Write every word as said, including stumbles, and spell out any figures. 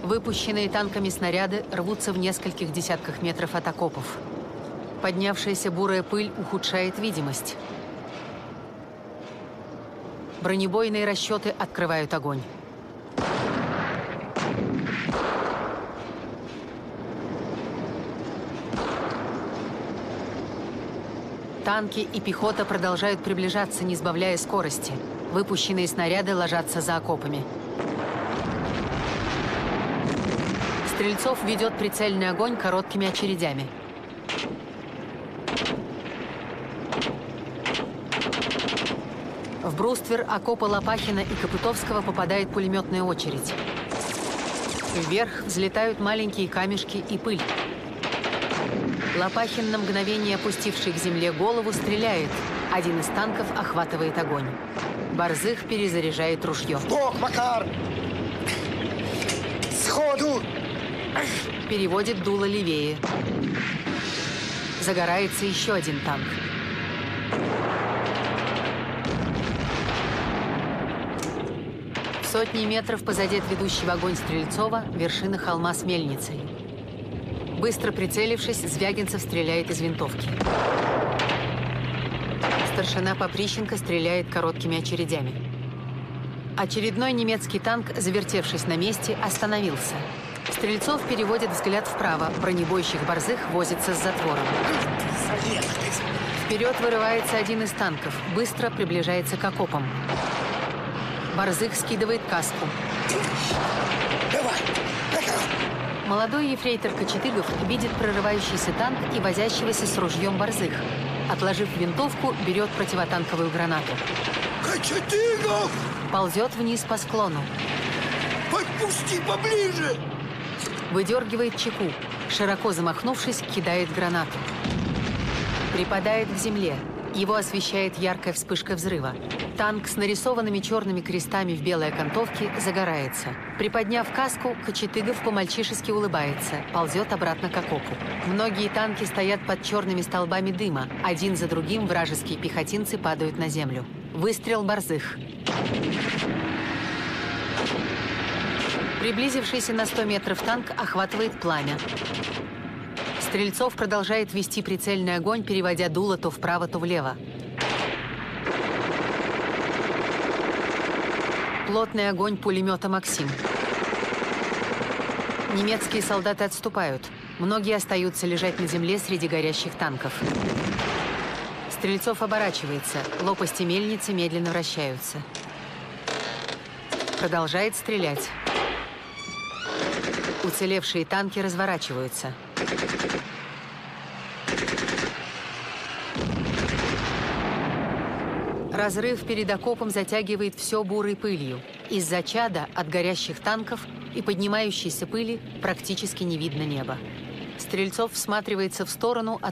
Выпущенные танками снаряды рвутся в нескольких десятках метров от окопов. Поднявшаяся бурая пыль ухудшает видимость. Бронебойные расчеты открывают огонь. Танки и пехота продолжают приближаться, не сбавляя скорости. Выпущенные снаряды ложатся за окопами. Стрельцов ведет прицельный огонь короткими очередями. В бруствер окопа Лопахина и Копытовского попадает пулеметная очередь. Вверх взлетают маленькие камешки и пыль. Лопахин, на мгновение опустивший к земле голову, стреляет. Один из танков охватывает огонь. Борзых перезаряжает ружье. Бог, Макар! Сходу! Переводит дуло левее. Загорается еще один танк. В сотни метров позади от ведущего огонь Стрельцова вершина холма с мельницей. Быстро прицелившись, Звягинцев стреляет из винтовки. Старшина Поприщенко стреляет короткими очередями. Очередной немецкий танк, завертевшись на месте, остановился. Стрельцов переводит взгляд вправо. Бронебойщик Борзых возится с затвором. Вперед вырывается один из танков. Быстро приближается к окопам. Борзых скидывает каску. Давай! Молодой ефрейтор Кочетыгов видит прорывающийся танк и возящегося с ружьем Борзых. Отложив винтовку, берет противотанковую гранату. Кочетыгов! Ползет вниз по склону. Подпусти поближе! Выдергивает чеку. Широко замахнувшись, кидает гранату. Припадает к земле. Его освещает яркая вспышка взрыва. Танк с нарисованными черными крестами в белой окантовке загорается. Приподняв каску, Кочетыгов по-мальчишески улыбается, ползет обратно к окопу. Многие танки стоят под черными столбами дыма. Один за другим вражеские пехотинцы падают на землю. Выстрел Борзых. Приблизившийся на сто метров танк охватывает пламя. Стрельцов продолжает вести прицельный огонь, переводя дуло то вправо, то влево. Плотный огонь пулемета «Максим». Немецкие солдаты отступают. Многие остаются лежать на земле среди горящих танков. Стрельцов оборачивается. Лопасти мельницы медленно вращаются. Продолжает стрелять. Уцелевшие танки разворачиваются. Разрыв перед окопом затягивает все бурой пылью. Из-за чада от горящих танков и поднимающейся пыли практически не видно неба. Стрельцов всматривается в сторону,